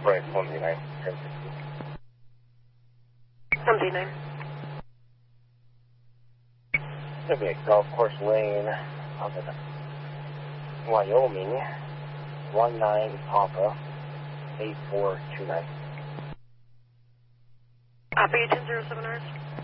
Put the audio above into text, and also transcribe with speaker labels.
Speaker 1: Right, 139, 1060.
Speaker 2: 139.
Speaker 1: It'll be a golf course lane up in Wyoming, 19 Papa, 8429.
Speaker 2: Copy 1007 hours.